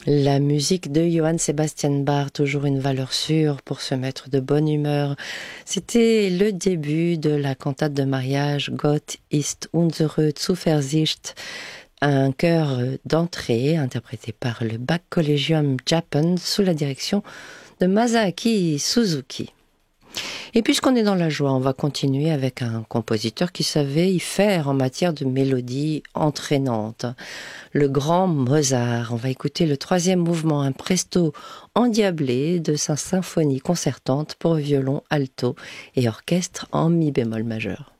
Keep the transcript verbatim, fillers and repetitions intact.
La musique de Johann Sebastian Bach, toujours une valeur sûre pour se mettre de bonne humeur. C'était le début de la cantate de mariage Gott ist unsere Zuversicht, un chœur d'entrée interprété par le Bach Collegium Japan sous la direction de Masaaki Suzuki. Et puisqu'on est dans la joie, on va continuer avec un compositeur qui savait y faire en matière de mélodie entraînante. Le grand Mozart. On va écouter le troisième mouvement, un presto endiablé de sa symphonie concertante pour violon, alto et orchestre en mi bémol majeur.